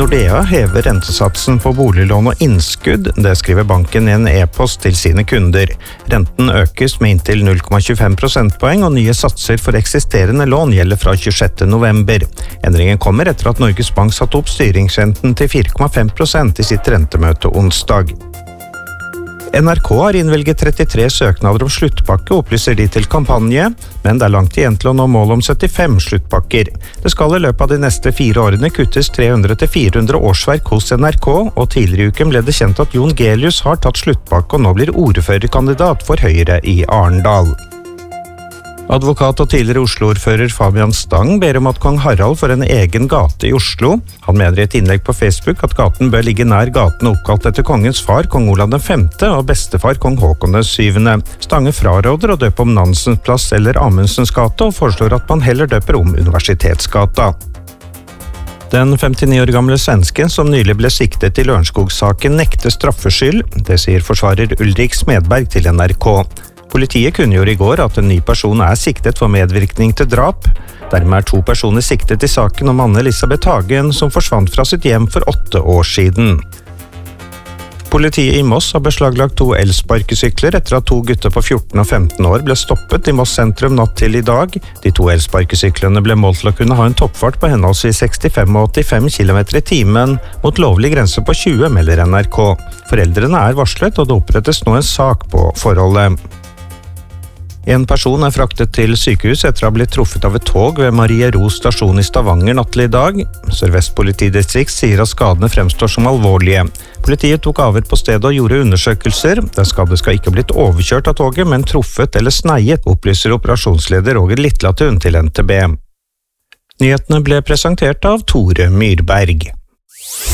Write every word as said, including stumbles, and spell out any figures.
Nordea hever rentesatsen på boliglån og innskudd, det skriver banken i en e-post til sine kunder. Renten økes med inntil null komma tjuefem prosentpoeng, og nye satser for eksisterende lån gjelder fra tjuesjette november. Endringen kommer etter at Norges Bank satte opp styringsrenten til fire komma fem prosent i sitt rentemøte onsdag. N R K har innvilget trettitre søknader om sluttpakke, opplyser de til kampanje, men det er langt igjen til å nå mål om syttifem sluttpakker. Det skal i løpet av de neste fire årene kuttes tre hundre til fire hundre årsverk hos N R K, og tidligere i uken ble det kjent at Jon Gelius har tatt sluttpakke og nå blir ordførerkandidat for Høyre i Arendal. Advokat og tidligere Oslo-ordfører Fabian Stang ber om at kong Harald får en egen gate i Oslo. Han mener i et innlegg på Facebook at gaten bør ligge nær gaten oppkalt etter kongens far, kong Olav den femte, og bestefar, kong Håkon den syvende. Stange fraråder å døpe om Nansens plass eller Amundsens gate, og foreslår at man heller døper om Universitetsgata. Den femtini år gamle svensken som nylig ble siktet i Lørenskog-saken nekter straffskyld, det sier forsvarer Ulrik Smedberg til N R K. Politiet kunngjorde i går at en ny person er siktet for medvirkning til drap. Dermed er to personer siktet i saken om Anne Elisabeth Hagen, som forsvant fra sitt hjem for åtte år siden. Politiet i Moss har beslaglagt to elsparkesykler etter at to gutter på fjorten og femten år ble stoppet i Moss sentrum natt til i dag. De to elsparkesyklene ble målt til å kunne ha en toppfart på henholdsvis sekstifem og åttifem kilometer i timen, mot lovlig grense på tjue, melder N R K. Foreldrene er varslet, og det opprettes nå en sak på forholdet. En person er fraktet til sykehus etter å ha blitt truffet av et tog ved Marie Ro stasjon i Stavanger natt til i dag. Sør-Vest politidistrikt sier at skadene fremstår som alvorlige. Politiet tok avhør på stedet og gjorde undersøkelser. Den skadde skal ikke ha blitt overkjørt av toget, men truffet eller sneiet, opplyser operasjonsleder Roger Litlatun til N T B. Nyhetene ble presentert av Tore Myrberg.